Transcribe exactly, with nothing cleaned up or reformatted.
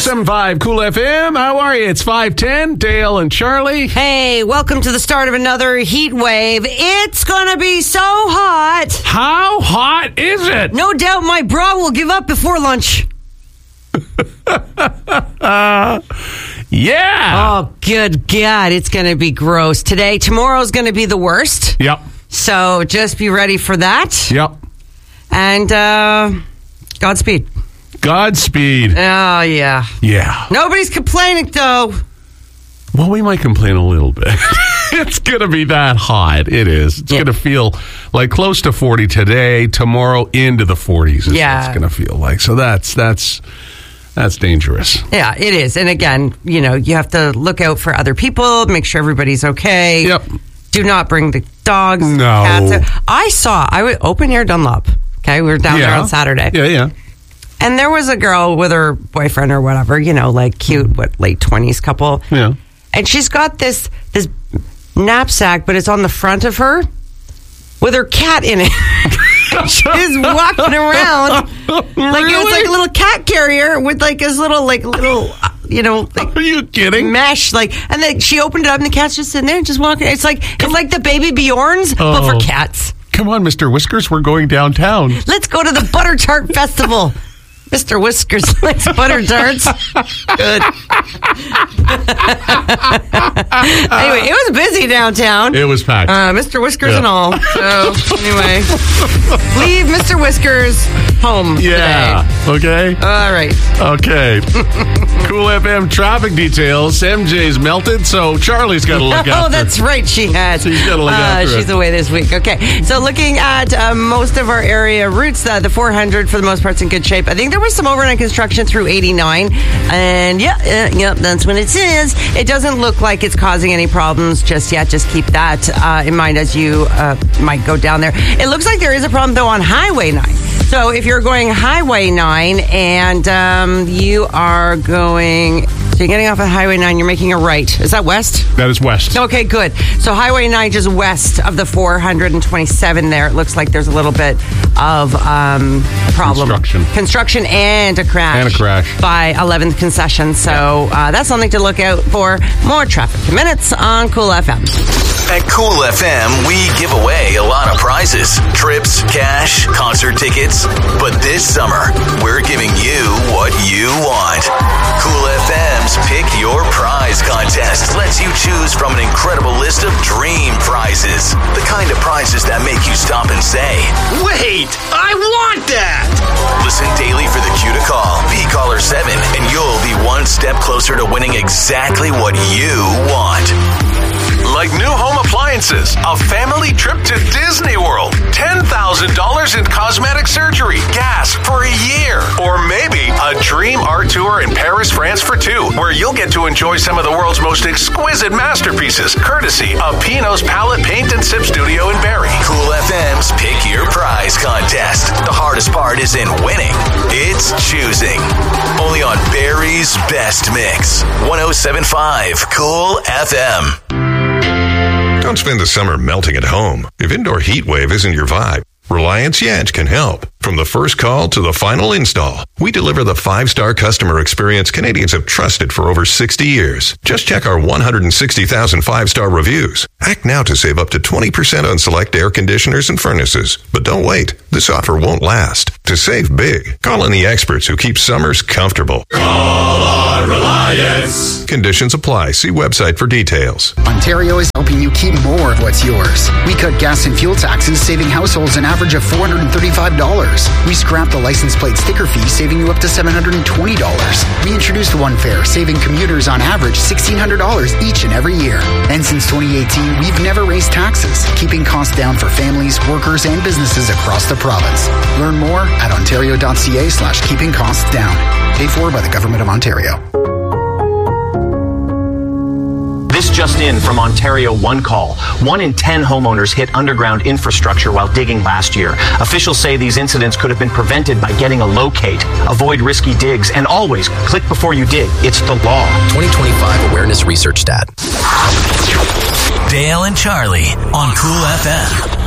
seven five Cool F M. How are you? It's five ten. Dale and Charlie. Hey, welcome to the start of another heat wave. It's going to be so hot. How hot is it? No doubt my bra will give up before lunch. uh, yeah. Oh, good God. It's going to be gross. Today, tomorrow's going to be the worst. Yep. So just be ready for that. Yep. And uh, Godspeed. Godspeed. Oh, yeah. Yeah. Nobody's complaining, though. Well, we might complain a little bit. It's going to be that hot. It is. It's yeah. going to feel like close to forty today. Tomorrow into the forties is yeah. what it's going to feel like. So that's that's that's dangerous. Yeah, it is. And again, you know, you have to look out for other people, make sure everybody's okay. Yep. Do not bring the dogs, no. cats. I saw, I was open air Dunlop. Okay, we were down yeah. there on Saturday. Yeah, yeah. And there was a girl with her boyfriend or whatever, you know, like cute, what, late twenties couple. Yeah. And she's got this this knapsack, but it's on the front of her with her cat in it. She's walking around like really? It was like a little cat carrier with like his little, like little, you know. Like, are you kidding? Mesh, like, and then she opened it up and the cat's just sitting there and just walking. It's like it's like the baby Bjorns, oh. but for cats. Come on, Mister Whiskers, we're going downtown. Let's go to the Butter Tart Festival. Mister Whiskers likes butter tarts. Good. Anyway, it was busy downtown. It was packed. Uh, Mister Whiskers yeah. and all. So, anyway, leave Mister Whiskers home yeah. today. Okay. All right. Okay. Cool F M traffic details. M J's melted, so Charlie's got to look after. Oh, that's right. She has. She's got to look uh, after She's it. away this week. Okay. So, looking at uh, most of our area routes, uh, the four hundred for the most part's in good shape. I think there was some overnight construction through eighty-nine, and yeah, uh, yep, that's what it is. It doesn't look like it's causing any problems just yet. Just keep that uh, in mind as you uh, might go down there. It looks like there is a problem though on Highway nine. So if you're going Highway nine and um, you are going, so you're getting off of Highway nine, you're making a right. Is that west? That is west. Okay, good. So Highway nine just west of the four twenty-seven there. It looks like there's a little bit of um, problem. Construction. Construction and a crash. And a crash. By eleventh concession. So uh, that's something to look out for. More traffic minutes on Cool F M. At Cool F M, we give away a lot of prizes. Trips, cash, concert tickets. But this summer, we're giving you what you want. Cool F M's Pick Your Prize contest lets you choose from an incredible list of dream prizes. The kind of prizes that make you stop and say, "Wait, I want that!" Listen daily for the cue to call. Be caller seven, and you'll be one step closer to winning exactly what you want. Like new home appliances, a family trip to Disney World, ten thousand dollars in cosmetic surgery, gas for a year, or maybe a dream art tour in Paris, France for two, where you'll get to enjoy some of the world's most exquisite masterpieces, courtesy of Pino's Palette Paint and Sip Studio in Barrie. Cool F M's Pick Your Prize contest. The hardest part isn't winning, it's choosing. Only on Barrie's Best Mix. one oh seven point five Cool F M. Don't spend the summer melting at home. If indoor heat wave isn't your vibe, Reliance Yanch can help. From the first call to the final install, we deliver the five-star customer experience Canadians have trusted for over sixty years. Just check our one hundred sixty thousand five-star reviews. Act now to save up to twenty percent on select air conditioners and furnaces. But don't wait. This offer won't last. To save big, call on the experts who keep summers comfortable. Call on Reliance. Conditions apply. See website for details. Ontario is helping you keep more of what's yours. We cut gas and fuel taxes, saving households an average of four hundred thirty-five dollars. We scrapped the license plate sticker fee, saving you up to seven hundred twenty dollars. We introduced One Fare, saving commuters on average sixteen hundred dollars each and every year. And since twenty eighteen, we've never raised taxes, keeping costs down for families, workers, and businesses across the province. Learn more at ontario.ca slash keeping costs down. Paid for by the Government of Ontario. This just in from Ontario One Call. One in ten homeowners hit underground infrastructure while digging last year. Officials say these incidents could have been prevented by getting a locate. Avoid risky digs and always click before you dig. It's the law. twenty twenty-five Awareness Research Stat. Dale and Charlie on Cool F M.